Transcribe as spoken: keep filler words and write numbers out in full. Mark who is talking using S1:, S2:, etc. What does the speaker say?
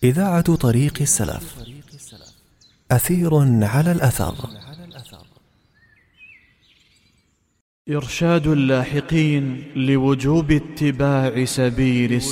S1: إذاعة طريق السلف. أثير على الأثر.
S2: إرشاد اللاحقين لوجوب اتباع سبيل السلف.